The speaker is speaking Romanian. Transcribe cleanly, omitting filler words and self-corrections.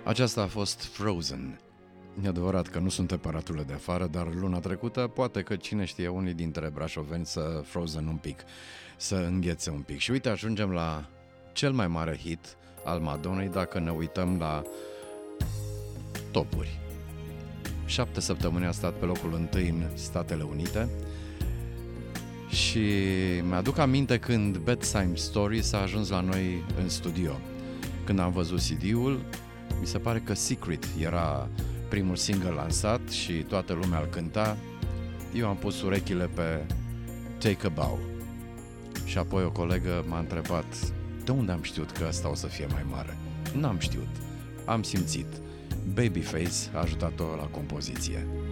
Aceasta a fost Frozen. E adevărat că nu sunt temperaturile de afară, dar luna trecută poate că, cine știe, unii dintre brașoveni să frozen un pic, să înghețe un pic. Și uite, ajungem la cel mai mare hit al Madonnei dacă ne uităm la topuri. 7 săptămâni a stat pe locul 1 în Statele Unite și mi-aduc aminte când Bedtime Story s-a ajuns la noi în studio. Când am văzut CD-ul, mi se pare că Secret era primul single lansat și toată lumea îl cânta. Eu am pus urechile pe Take a Bow. Și apoi o colegă m-a întrebat de unde am știut că ăsta o să fie mai mare. N-am știut, am simțit. Babyface a ajutat-o la compoziție.